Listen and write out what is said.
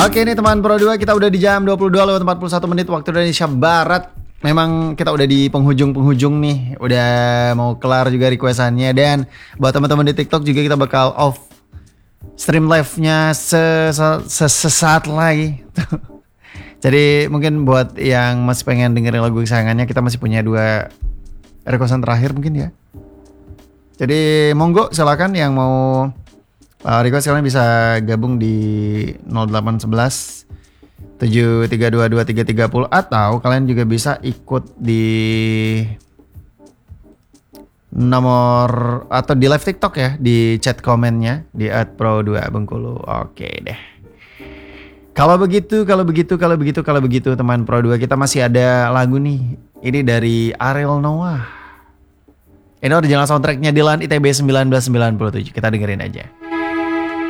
Oke nih teman Pro 2, kita udah di jam 22:41 waktu Indonesia Barat. Memang kita udah di penghujung nih, udah mau kelar juga requestannya. Dan buat teman-teman di TikTok juga kita bakal off stream live-nya sesaat lagi. Jadi mungkin buat yang masih pengen dengerin lagu kesayangannya, kita masih punya 2 requestan terakhir mungkin ya. Jadi monggo silakan yang mau request, kalian bisa gabung di 0811 7322 330 atau kalian juga bisa ikut di nomor atau di live TikTok ya, di chat komennya di @pro2bengkulu. Oke deh. Kalau begitu teman Pro 2, kita masih ada lagu nih. Ini dari Ariel Noah. Ini original soundtracknya Dilan ITB 1997. Kita dengerin aja.